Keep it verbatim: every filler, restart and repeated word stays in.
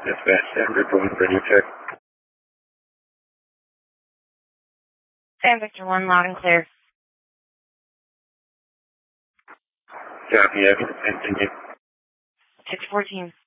Dispatch, San Victor one, radio check. San Victor one, loud and clear. Copy, I can continue. six fourteen.